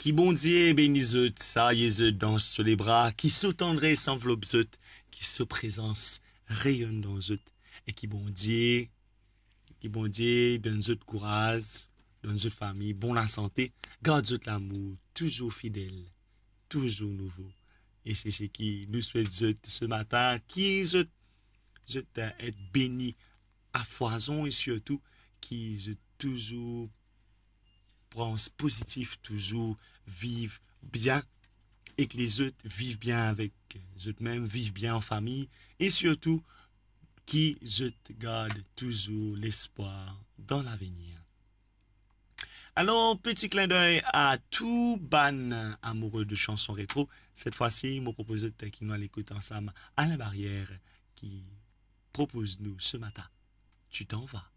Qui bon Dieu bénisse eux, ça y est, danse sur les bras, qui s'attendrait s'enveloppe eux, qui se présence rayonne dans eux, et qui bon Dieu donne eux courage, donne eux famille, bon la santé, garde eux l'amour, toujours fidèle, toujours nouveau. Et c'est ce qui nous souhaite eux ce matin, qui eux être béni à foison et surtout qui eux toujours pense positif, toujours vivent bien et que les autres vivent bien avec eux-mêmes, vivent bien en famille et surtout qui gardent toujours l'espoir dans l'avenir. Alors, petit clin d'œil à tout ban amoureux de chansons rétro. Cette fois-ci, je me propose de qui nous l'écoute ensemble à la barrière qui propose nous ce matin. Tu t'en vas.